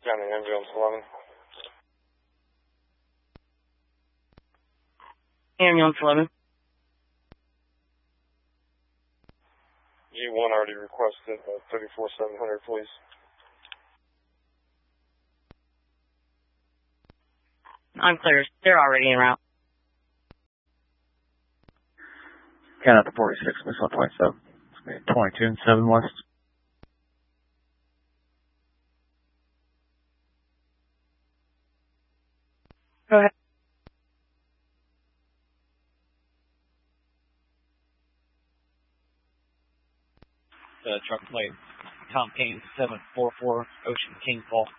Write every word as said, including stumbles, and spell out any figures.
County Ambulance eleven. Ambulance eleven. G one already requested uh, thirty-four seven hundred, please. I'm clear. They're already en route. Count out to forty-six, Miss one twenty-seven. twenty-two and seven west. Go ahead. The truck plate, Tom Kane, seven four four, Ocean King Fall.